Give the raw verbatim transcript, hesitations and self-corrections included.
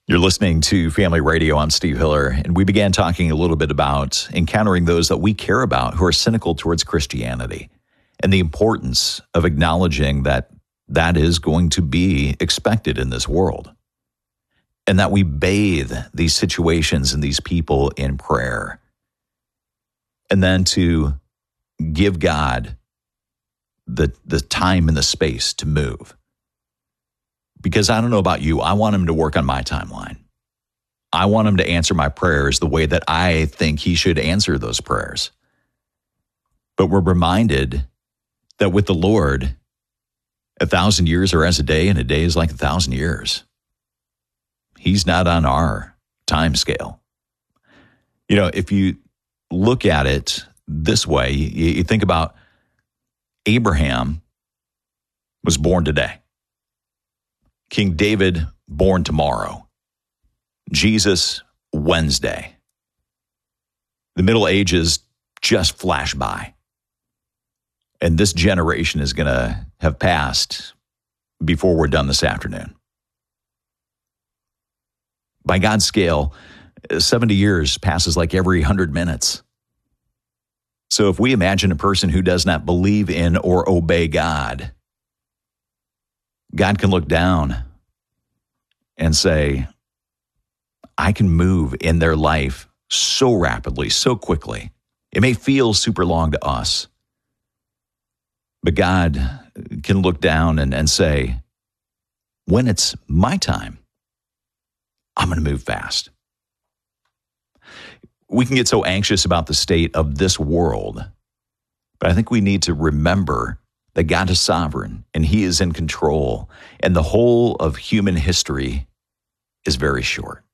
You're listening to Family Radio. I'm Steve Hiller, and we began talking a little bit about encountering those that we care about who are cynical towards Christianity and the importance of acknowledging that that is going to be expected in this world, and that we bathe these situations and these people in prayer, and then to give God the, the time and the space to move. Because I don't know about you, I want him to work on my timeline. I want him to answer my prayers the way that I think he should answer those prayers. But we're reminded that with the Lord, a thousand years are as a day, and a day is like a thousand years. He's not on our time scale. You know, if you look at it this way, you, you think about Abraham was born today. King David, born tomorrow. Jesus, Wednesday. The Middle Ages just flash by. And this generation is going to have passed before we're done this afternoon. By God's scale, seventy years passes like every one hundred minutes. So if we imagine a person who does not believe in or obey God, God can look down and say, I can move in their life so rapidly, so quickly. It may feel super long to us, but God can look down and, and say, when it's my time, I'm going to move fast. We can get so anxious about the state of this world, but I think we need to remember that God is sovereign and he is in control, and the whole of human history is very short.